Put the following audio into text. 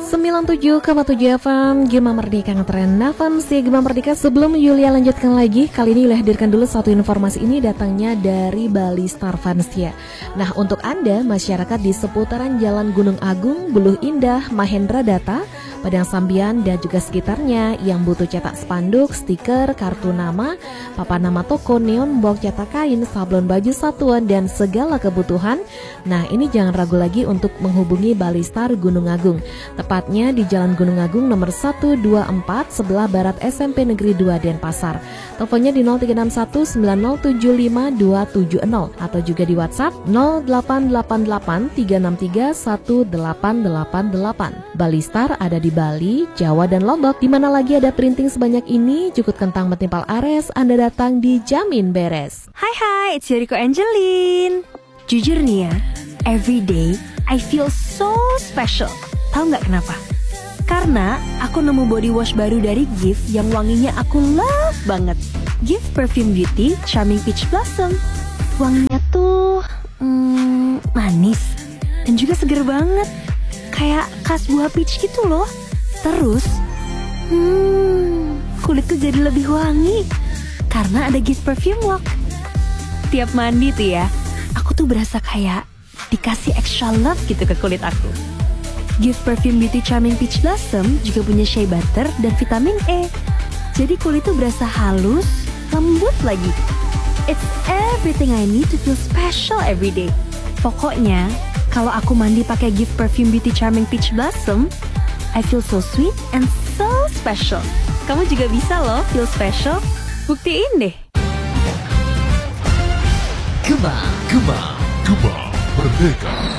97,7 FM Gema Merdeka ngetren Nafan si Gema Merdeka. Sebelum Yulia lanjutkan lagi, kali ini Yulia hadirkan dulu satu informasi. Ini datangnya dari Bali Star Fansia. Nah, untuk Anda masyarakat di seputaran Jalan Gunung Agung, Buluh Indah, Mahendra Data, Padang Sambian dan juga sekitarnya yang butuh cetak spanduk, stiker, kartu nama, papan nama toko, neon box, cetak kain, sablon baju satuan dan segala kebutuhan. Nah, ini jangan ragu lagi untuk menghubungi Bali Star Gunung Agung. Tepatnya di Jalan Gunung Agung nomor 124 sebelah barat SMP Negeri 2 Denpasar. Teleponnya di 0361 9075 270 atau juga di WhatsApp 0888 363 1888. Bali Star ada di Bali, Jawa dan Lombok. Di mana lagi ada printing sebanyak ini, jukut kentang metimpal ares, Anda datang dijamin beres. Hai, it's Yuriko Angelin. Jujur nih ya, every day I feel so special. Tahu nggak kenapa? Karena aku nemu body wash baru dari Gift yang wanginya aku love banget. Gift Perfume Beauty Charming Peach Blossom. Wanginya tuh manis dan juga seger banget. Kayak khas buah peach gitu loh. Terus kulitku jadi lebih wangi karena ada Gift Perfume Walk. Tiap mandi tuh ya, aku tuh berasa kayak dikasih extra love gitu ke kulit aku. Gift Perfume Beauty Charming Peach Blossom juga punya shea butter dan vitamin E. Jadi kulit tuh berasa halus, lembut lagi. It's everything I need to feel special every day. Pokoknya, kalau aku mandi pakai Gift Perfume Beauty Charming Peach Blossom, I feel so sweet and so special. Kamu juga bisa loh feel special. Buktiin deh. Gema Merdeka.